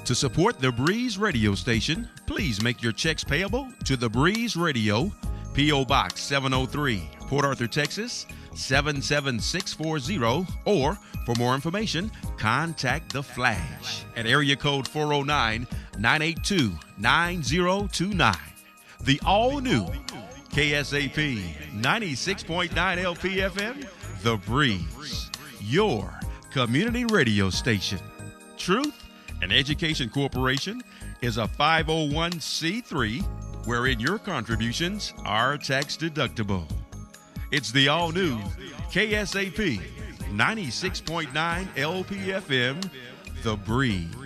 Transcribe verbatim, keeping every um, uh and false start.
To support the Breeze radio station, please make your checks payable to the Breeze Radio, P O. Box seven oh three, Port Arthur, Texas, seven seven six four zero, or for more information, contact The Flash at area code four oh nine, nine eight two, nine oh two nine. The all-new K S A P ninety-six point nine L P F M, The Breeze, your community radio station. Truth and Education Corporation is a five oh one c three wherein your contributions are tax deductible. It's the all-new K S A P ninety-six point nine L P F M, The Breeze.